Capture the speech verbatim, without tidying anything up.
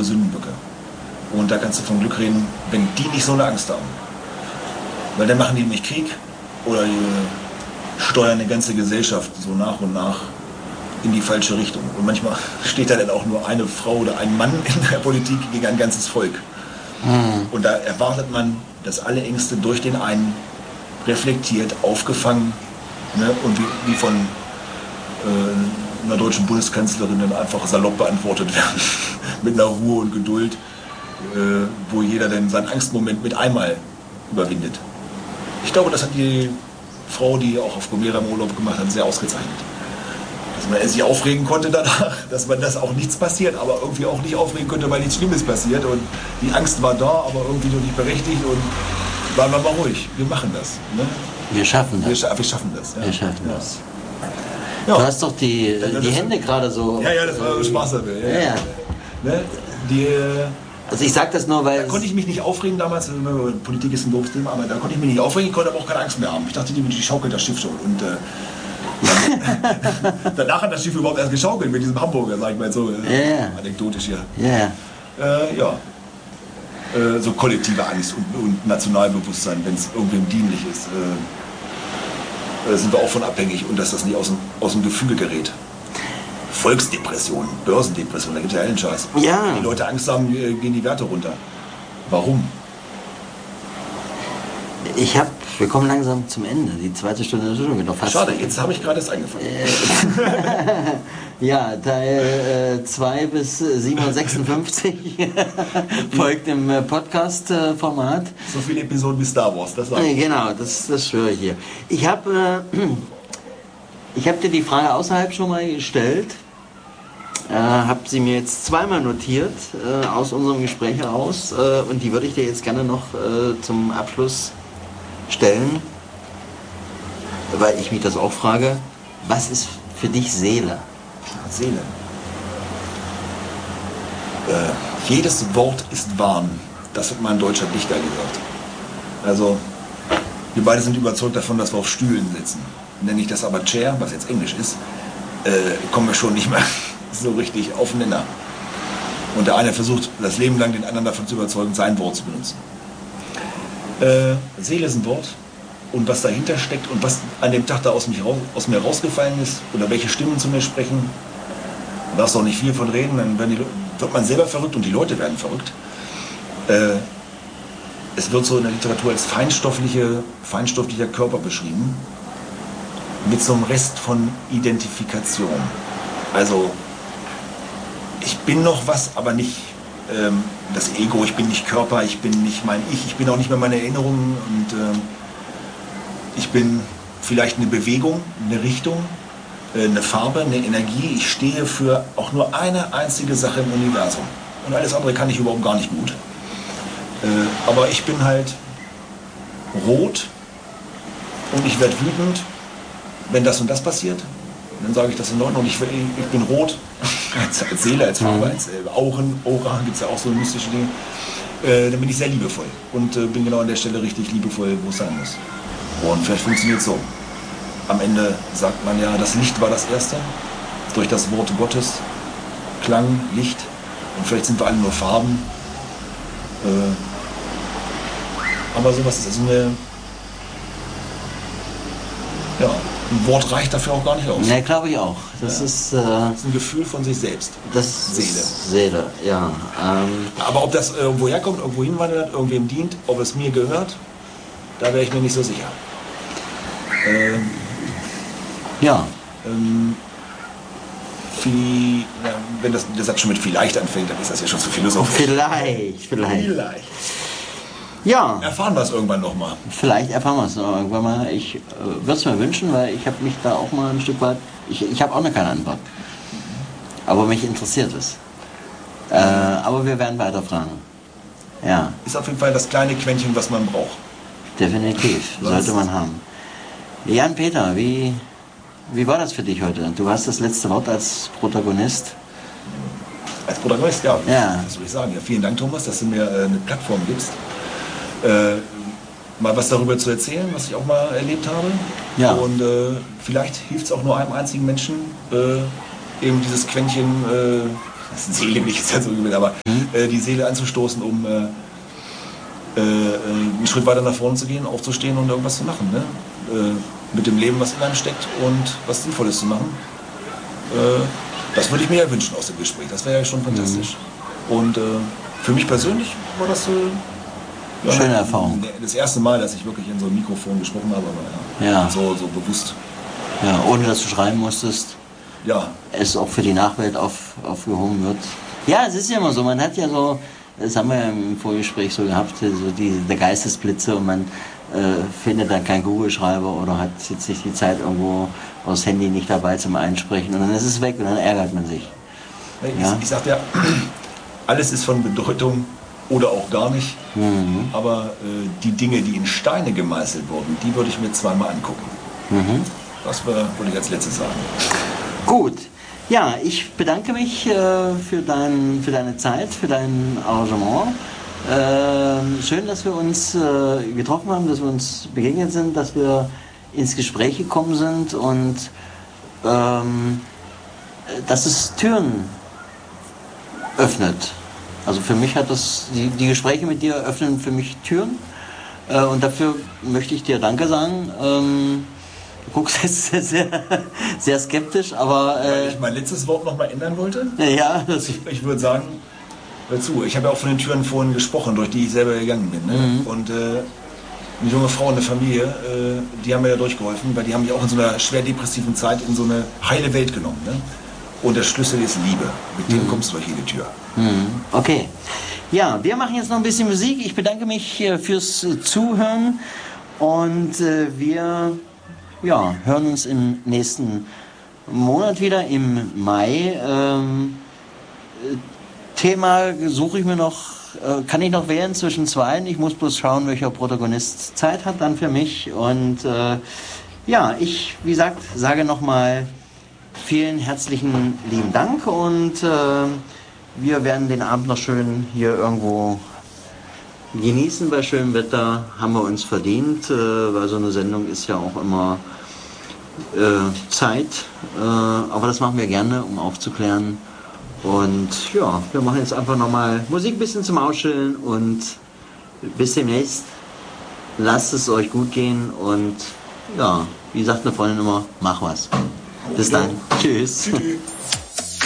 Sündenböcke. Und da kannst du von Glück reden, wenn die nicht so eine Angst haben. Weil dann machen die nämlich Krieg oder die steuern eine ganze Gesellschaft so nach und nach in die falsche Richtung. Und manchmal steht da dann auch nur eine Frau oder ein Mann in der Politik gegen ein ganzes Volk. Mhm. Und da erwartet man, dass alle Ängste durch den einen reflektiert, aufgefangen, ne, und wie, wie von äh, einer deutschen Bundeskanzlerin dann einfach salopp beantwortet werden. Mit einer Ruhe und Geduld, äh, wo jeder dann seinen Angstmoment mit einmal überwindet. Ich glaube, das hat die Frau, die auch auf Gomera im Urlaub gemacht hat, sehr ausgezeichnet. Dass man sich aufregen konnte danach, dass man das auch nichts passiert, aber irgendwie auch nicht aufregen konnte, weil nichts Schlimmes passiert. Und die Angst war da, aber irgendwie noch nicht berechtigt. Und bleiben wir mal ruhig, wir machen das. Ne? Wir schaffen das. Wir, scha wir schaffen das. Ja. Wir schaffen ja. das. Ja. Du hast doch die, das die ist, Hände gerade so... Ja, ja, das war Spaß dabei. Ja, ja. Ja. Ne? Die... Also ich sag das nur, weil... Da konnte ich mich nicht aufregen damals, Politik ist ein doofes Thema, aber da konnte ich mich nicht aufregen, ich konnte aber auch keine Angst mehr haben. Ich dachte, die, die schaukelt das Schiff schon. Und äh, danach hat das Schiff überhaupt erst geschaukelt mit diesem Hamburger, sag ich mal so, yeah. anekdotisch hier. Yeah. Äh, ja, äh, so kollektive Angst und, und Nationalbewusstsein, wenn es irgendwem dienlich ist, äh, äh, sind wir auch von abhängig und dass das nicht aus dem, aus dem Gefüge gerät. Volksdepression, Börsendepression, da gibt es ja allen Scheiß. Ja. Wenn die Leute Angst haben, gehen die Werte runter. Warum? Ich hab, wir kommen langsam zum Ende. Die zweite Stunde ist schon wieder fast. Schade, jetzt habe ich gerade erst angefangen. Ja, Teil zwei äh, bis siebenhundertsechsundfünfzig folgt im äh, Podcast-Format. So viele Episoden wie Star Wars, das sage ich. Genau, das, das schwöre ich hier. Ich habe äh, ich hab dir die Frage außerhalb schon mal gestellt. Äh, habe sie mir jetzt zweimal notiert äh, aus unserem Gespräch heraus äh, und die würde ich dir jetzt gerne noch äh, zum Abschluss stellen, weil ich mich das auch frage, was ist für dich Seele? Seele. Äh, jedes Wort ist warm. Das hat mal ein deutscher Dichter gesagt. Also, wir beide sind überzeugt davon, dass wir auf Stühlen sitzen. Nenne ich das aber Chair, was jetzt Englisch ist, äh, kommen wir schon nicht mehr so richtig auf den Nenner. Und der eine versucht, das Leben lang den anderen davon zu überzeugen, sein Wort zu benutzen. Äh, Seele ist ein Wort. Und was dahinter steckt und was an dem Tag da aus, mich raus, aus mir rausgefallen ist oder welche Stimmen zu mir sprechen, da darfst du auch nicht viel von reden, dann werden die, wird man selber verrückt und die Leute werden verrückt. Äh, es wird so in der Literatur als feinstoffliche, feinstofflicher Körper beschrieben, mit so einem Rest von Identifikation. Also, ich bin noch was, aber nicht ähm, das Ego, ich bin nicht Körper, ich bin nicht mein Ich, ich bin auch nicht mehr meine Erinnerungen und ähm, ich bin vielleicht eine Bewegung, eine Richtung, eine Farbe, eine Energie. Ich stehe für auch nur eine einzige Sache im Universum. Und alles andere kann ich überhaupt gar nicht gut. Aber ich bin halt rot und ich werde wütend, wenn das und das passiert. Dann sage ich das in Ordnung. Ich, ich bin rot als, als Seele, als Farbe, als Auren, Aura, gibt es ja auch so mystische Dinge. Dann bin ich sehr liebevoll und bin genau an der Stelle richtig liebevoll, wo es sein muss. Und vielleicht funktioniert es so. Am Ende sagt man ja, das Licht war das Erste. Durch das Wort Gottes. Klang, Licht. Und vielleicht sind wir alle nur Farben. Äh, aber sowas ist also eine... Ja, ein Wort reicht dafür auch gar nicht aus. Ne, glaube ich auch. Das, ja. ist, äh, das ist ein Gefühl von sich selbst. Das Seele. Ist Seele, ja. Ähm, aber ob das irgendwo herkommt, irgendwo hinwandert, irgendwem dient, ob es mir gehört, da wäre ich mir nicht so sicher. Ähm, ja. Ähm, viel, na, wenn das, der Satz schon mit vielleicht anfängt, dann ist das ja schon zu philosophisch. Vielleicht, vielleicht. Vielleicht. Ja. Erfahren wir es irgendwann nochmal. Vielleicht erfahren wir es noch irgendwann mal. Ich äh, würde es mir wünschen, weil ich habe mich da auch mal ein Stück weit... Ich, ich habe auch noch keine Antwort. Aber mich interessiert es. Äh, aber wir werden weiter fragen. Ja. Ist auf jeden Fall das kleine Quäntchen, was man braucht. Definitiv, sollte man haben. Jan-Peter, wie, wie war das für dich heute? Du hast das letzte Wort als Protagonist. Als Protagonist, ja. ja. Was soll ich sagen? Ja, vielen Dank, Thomas, dass du mir äh, eine Plattform gibst. Äh, mal was darüber zu erzählen, was ich auch mal erlebt habe. Ja. Und äh, vielleicht hilft es auch nur einem einzigen Menschen, äh, eben dieses Quäntchen äh, Seele nicht ist ja so übel, aber Mhm. äh, die Seele anzustoßen, um äh, äh, einen Schritt weiter nach vorne zu gehen, aufzustehen und irgendwas zu machen. Ne? Äh, mit dem Leben, was in einem steckt und was Sinnvolles zu machen. Äh, das würde ich mir ja wünschen aus dem Gespräch. Das wäre ja schon fantastisch. Mhm. Und äh, für mich persönlich war das äh, ja, schöne Erfahrung. Das erste Mal, dass ich wirklich in so ein Mikrofon gesprochen habe, aber ja, Ja. So, so bewusst. Ja, ohne dass du schreiben musstest. Ja. Es auch für die Nachwelt auf, aufgehoben wird. Ja, es ist ja immer so, man hat ja so, das haben wir ja im Vorgespräch so gehabt, so die, der Geistesblitze und man äh, findet dann keinen Google-Schreiber oder hat jetzt nicht die Zeit irgendwo aus Handy nicht dabei zum Einsprechen und dann ist es weg und dann ärgert man sich. Ich, Ja. ich sagte ja, alles ist von Bedeutung oder auch gar nicht. Mhm. Aber äh, die Dinge, die in Steine gemeißelt wurden, die würde ich mir zweimal angucken. Mhm. Das wär, würde ich als letztes sagen. Gut. Ja, ich bedanke mich äh, für, dein, für deine Zeit, für dein Engagement. Äh, schön, dass wir uns äh, getroffen haben, dass wir uns begegnet sind, dass wir ins Gespräch gekommen sind und ähm, dass es Türen öffnet. Also für mich hat das, die, die Gespräche mit dir öffnen für mich Türen äh, und dafür möchte ich dir Danke sagen. Ähm, du guckst jetzt sehr, sehr, sehr skeptisch, aber... Äh, Weil ich mein letztes Wort noch mal ändern wollte. ja, das, Ich würde sagen, hör zu, ich habe ja auch von den Türen vorhin gesprochen, durch die ich selber gegangen bin. Ne? Mhm. Und äh, eine junge Frau und eine Familie, äh, die haben mir ja durchgeholfen, weil die haben mich auch in so einer schwer depressiven Zeit in so eine heile Welt genommen. Ne? Und der Schlüssel ist Liebe. Mit dem kommst du durch jede Tür. mhm. Okay. Ja, wir machen jetzt noch ein bisschen Musik. Ich bedanke mich äh, fürs äh, Zuhören und äh, wir ja, hören uns im nächsten Monat wieder, im Mai. Ähm, äh, Thema suche ich mir noch, äh, kann ich noch wählen zwischen zweien. Ich muss bloß schauen, welcher Protagonist Zeit hat dann für mich. Und äh, ja, ich, wie gesagt, sage nochmal vielen herzlichen lieben Dank und äh, wir werden den Abend noch schön hier irgendwo genießen bei schönem Wetter. Haben wir uns verdient, äh, weil so eine Sendung ist ja auch immer äh, Zeit. Äh, aber das machen wir gerne, um aufzuklären. Und ja, wir machen jetzt einfach nochmal Musik ein bisschen zum Ausschillen und bis demnächst. Lasst es euch gut gehen und ja, wie sagt eine Freundin immer, mach was. Bis dann. Tschüss. Tschüss.